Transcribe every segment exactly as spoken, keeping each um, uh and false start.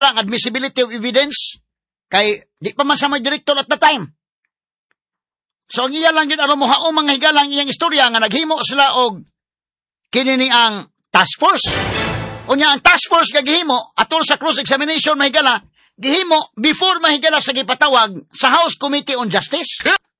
ang admissibility of evidence kay di pa man sa may director at the time. So ang iya lang yun aron mo haong mga higalang iyang istorya nga naghimo sila og kinini ang task force. Unya ang task force nga gihimo atol sa cross examination mahigala gihimo before mahigala sa gipatawag sa House Committee on Justice.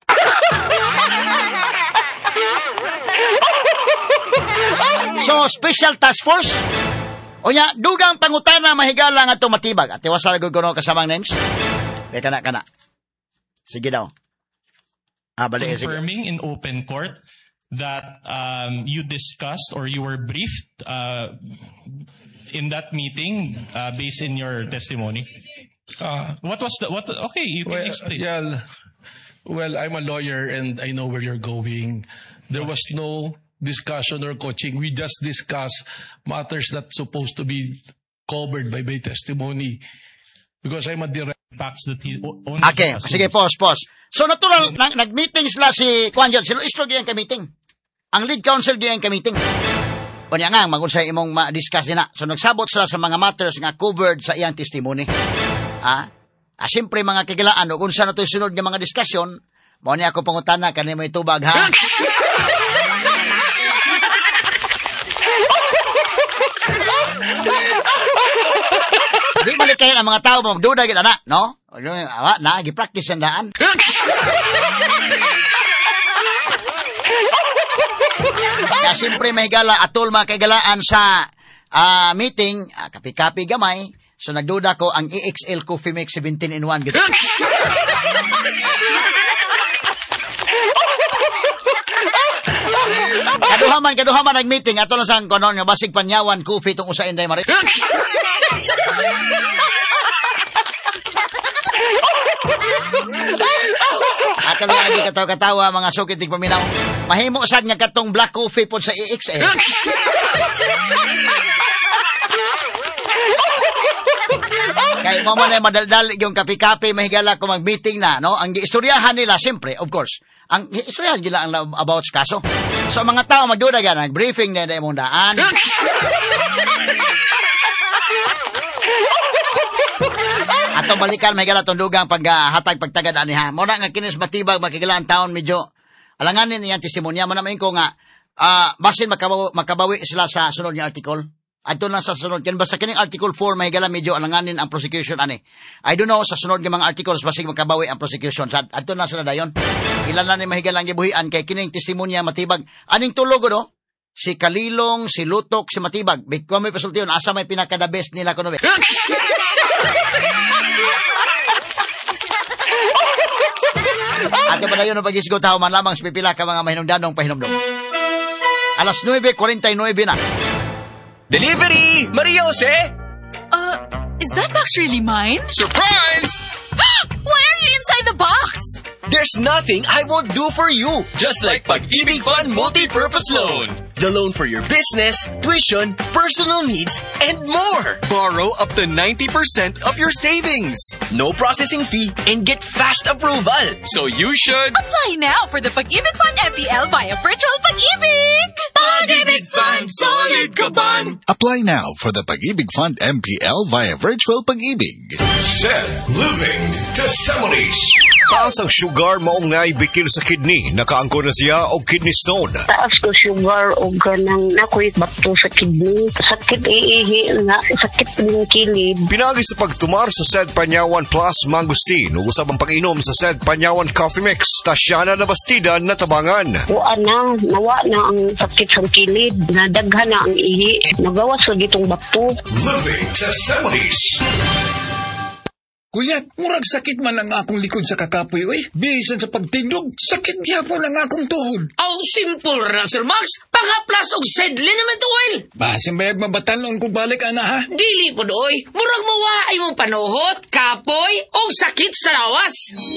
So special task force. Unya dugang pangutana mahigala nga tumatibag. At iwasal gud kuno kasamang names. Kaya kana kana. Sige daw. Ah, balik, confirming in open court that um, you discussed or you were briefed uh, in that meeting uh, based in your testimony. Uh, what was the what? Okay, you can well, explain. Yeah, well, I'm a lawyer and I know where you're going. There was no discussion or coaching. We just discussed matters that's supposed to be covered by my testimony because I'm a direct. Facts that he only Okay, sige, pause, pause. So natural, nag- nag-meeting sila si Kwan John, si Luistro gyang ka-meeting. Ang lead counsel gyang ka-meeting. O niya nga, magunsay imong ma-discuss na. So nagsabot sila sa mga matters nga covered sa iyang testimony. Ah, ah siyempre mga kigilaan, o kung saan ito sunod ng mga diskusyon, mo niya ako pangutana, kanina mo itubag, ha? Di malikayan ang mga tao magduda kita na, no? Awa, na, gi-practice ang daan. Kaya siyempre may gala, atol mga kagalaan sa uh, meeting, uh, kapi-kapi gamay, so nagduda ko ang E X L Coffee Mix seventeen in one. Gitu. Kaduhaman, kaduhaman nag-meeting, atol na sang konon, nga basig panyawan, coffee, itong usain day marit. Ato lang lagi katawa-katawa mga sukitig paminaw. Mahimo sad nga katong black coffee po sa E X L. Kay mo man ay madaldal yung kape-kape mahigala ko mag-meeting na, no? Ang istoryahan nila siyempre, of course. Ang istoryahan nila ang about sa kaso. So mga tao magduda gan nag-briefing na imong daan. Ato balikan may gala tundugang paghatag uh, pagtagad ani ha. Mo na nga kinis matibag makigilaan taon medyo alanganin iyang testimonya mo naman ko nga uh, basin makabawi, makabawi sila sa sunod nga article. Adto na sa sunod kin basta kining article four may gala medyo alanganin ang prosecution ani. I don't know sa sunod nga mga articles basig makabawi ang prosecution. Sa adto na sila dayon. Ilan na ni mahigalang gibuhian kay kining testimonya matibag. Aning tulog no? Si Kalilong, si Lutok, si Matibag. Bigko may pasultiyon asa may pinaka the best nila kuno be. Ato pa na yun ang pag-isgo tao man lamang sa pipila ka mga mahinumdanong pahinumdong. Alas nueve forty-nine na. Delivery! Maria Jose! Uh, is that box really mine? Surprise! Why are you inside the box? There's nothing I won't do for you. Just like Pag-ibig Fund Multi-Purpose Loan. The loan for your business, tuition, personal needs, and more. Borrow up to ninety percent of your savings. No processing fee and get fast approval. So you should... Apply now for the Pag-ibig Fund M P L via Virtual Pag-ibig. Pag-ibig Fund, solid kaban. Apply now for the Pag-ibig Fund M P L via Virtual Pag-ibig. Zed Living Testimonies. Taas ang sugar maong naibikil sa kidney. Nakaangko na siya o kidney stone. Taas ko sugar o ganang nakoy bato sa kidney. Sakit iihi nga, sakit ng kilid. Pinagi sa pagtumar sa Zed Panyawan Plus Mangustin ug usab ang pag-inom sa Zed Panyawan Coffee Mix. Tasya na nabastida na tabangan. Wa na, nawa na ang sakit sa kilid. Nadaghan na ang ihi. Nagawas sa gitong bato. Living Testimonies. Kuya, murag sakit man ang akong likod sa kakapoy, oy. Bisan sa pagtindog, sakit gyapon ang akong tuhod. Aw, simple ra, Sir Max. Pangaplas og Zed Liniment Oil. Basin bayag mabatalon kung balik, ana, ha? Dili po doy. Murag mawaay mong panuhot, kapoy, o sakit sa lawas.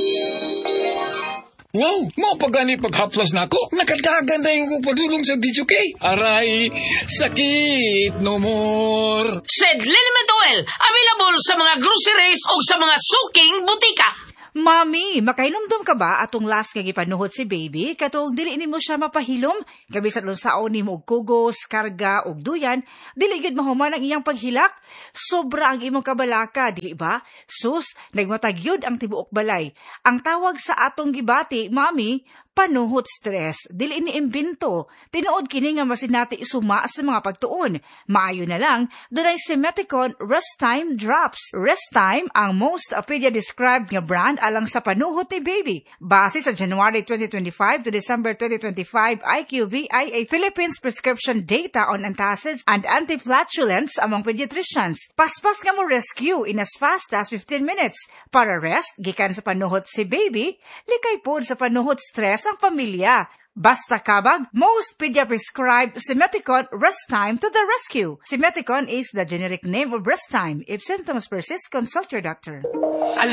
Wow, mo pagani paghaplas na ako. Nakadagan na yung padulong sa video kay. Aray, sakit no more. Zed Liniment Oil, available sa mga groceries o sa mga suking butika. Mami, makailumdum ka ba atong last nga gipanuhot si baby? Katong dili nimo siya mapahilom? Gabi sa lunsaon nimo og kugos, karga, og duyan, dili gid mahuman ang iyang paghilak? Sobra ang imong kabalaka, dili ba? Sus, nagmatagyod ang tibuok balay. Ang tawag sa atong gibati, Mami, panuhot stress, dili ni imbento. Tinuod kini nga masinati isuma sa mga pagtuon. Maayo na lang, dunay Simeticon Rest Time Drops. Rest Time ang most pedia-described nga brand alang sa panuhot ni baby. Base sa January twenty twenty-five to December twenty twenty-five I Q V I A Philippines prescription data on antacids and antiflatulence among pediatricians. Paspas nga mo rescue in as fast as fifteen minutes. Para rest, gikan sa panuhot si baby, likay pod sa panuhot stress ang pamilya. Basta kabag, most pedia-prescribed Simeticon Rest Time to the rescue. Simeticon is the generic name of Rest Time. If symptoms persist, consult your doctor.